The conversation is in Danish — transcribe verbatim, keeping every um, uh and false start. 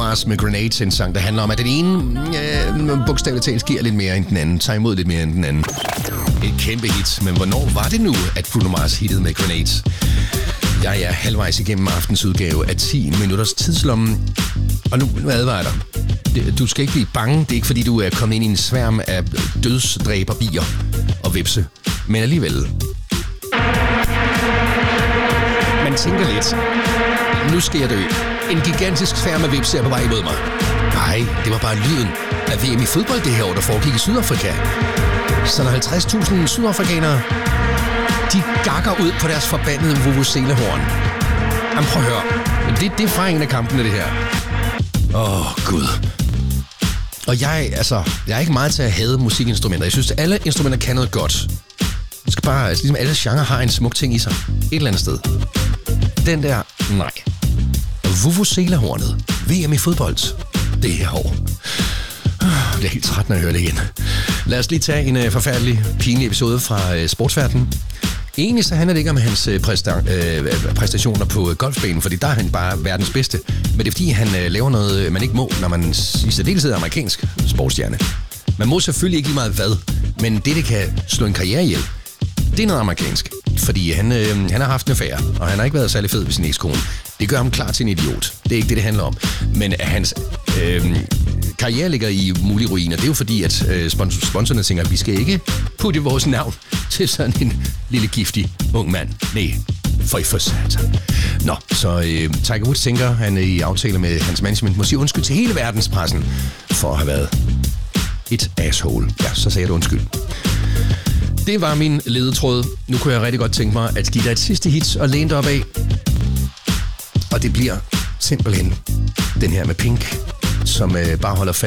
Mars med Grenades, en sang, der handler om, at den ene øh, bogstaveligt talt giver lidt mere end den anden, tager imod lidt mere end den anden. Et kæmpe hit, men hvornår var det nu, at Bruno Mars hittede med Grenades? Jeg er halvvejs igennem aftens udgave af ti minutters tidslommen, og nu, nu advarer jeg dig. Du skal ikke blive bange, det er ikke fordi, du er kommet ind i en sværm af dødsdræberbier og vipse, men alligevel. Man tænker lidt, nu skal jeg dø. En gigantisk sværm af vipse er på vej imod mig. Nej, det var bare lyden af V M i fodbold det her år, der foregik i Sydafrika. Så når halvtreds tusind sydafrikanere, de gakker ud på deres forbandede vuvuzela-horn. Jamen prøv at høre, det, det er fra en af kampene det her. Åh, oh, Gud. Og jeg, altså, jeg er ikke meget til at hade musikinstrumenter. Jeg synes, at alle instrumenter kan noget godt. Det skal bare, altså, ligesom alle genrer har en smuk ting i sig. Et eller andet sted. Den der, nej. Vuvuzela-hornet. V M i fodbold. Det her år. Jeg er helt træt, når jeg hører det igen. Lad os lige tage en uh, forfærdelig, pinlig episode fra uh, sportsverdenen. Egentlig så handler det ikke om hans uh, præsta- uh, præstationer på uh, golfbanen, fordi der er han bare verdens bedste. Men det er fordi, han uh, laver noget, man ikke må, når man i særdeleshed er amerikansk sportsstjerne. Man må selvfølgelig ikke lige meget hvad, men det, det kan slå en karriere ihjel, det er noget amerikansk. Fordi han, øh, han har haft en affære, og han har ikke været særlig fed ved sin ekskone. Det gør ham klar til en idiot. Det er ikke det, det handler om. Men hans øh, karriere ligger i mulige ruiner. Det er jo fordi, at øh, sponsorerne tænker, at vi skal ikke putte vores navn til sådan en lille giftig ung mand. Nej, for i forsat. Nå, så øh, Tiger Woods tænker, han er i aftale med hans management, må sige undskyld til hele verdenspressen for at have været et asshole. Ja, så sagde jeg det undskyld. Det var min ledetråd. Nu kunne jeg rigtig godt tænke mig at give dig et sidste hit og læne dig op af. Og det bliver simpelthen den her med Pink, som øh, bare holder fast